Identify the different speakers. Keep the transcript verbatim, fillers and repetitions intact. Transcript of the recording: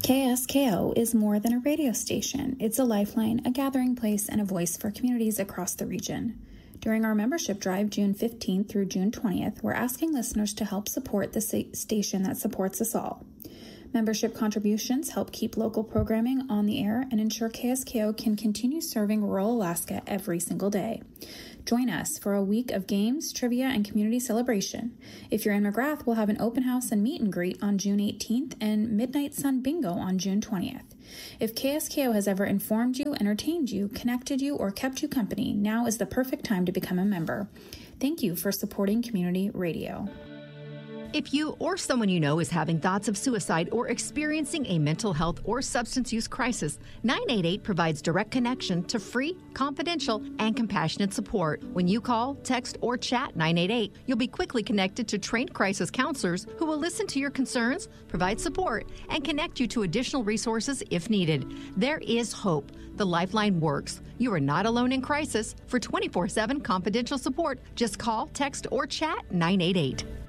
Speaker 1: K S K O is more than a radio station. It's a lifeline, a gathering place, and a voice for communities across the region. During our membership drive, June fifteenth through June twentieth, we're asking listeners to help support the station that supports us all. Membership contributions help keep local programming on the air and ensure K S K O can continue serving rural Alaska every single day. Join us for a week of games, trivia, and community celebration. If you're in McGrath, we'll have an open house and meet and greet on June eighteenth and Midnight Sun Bingo on June twentieth. If K S K O has ever informed you, entertained you, connected you, or kept you company, now is the perfect time to become a member. Thank you for supporting community radio.
Speaker 2: If you or someone you know is having thoughts of suicide or experiencing a mental health or substance use crisis, nine eight eight provides direct connection to free, confidential, and compassionate support. When you call, text, or chat nine eight eight, you'll be quickly connected to trained crisis counselors who will listen to your concerns, provide support, and connect you to additional resources if needed. There is hope. The Lifeline works. You are not alone in crisis. For twenty-four seven confidential support, just call, text, or chat nine eight eight.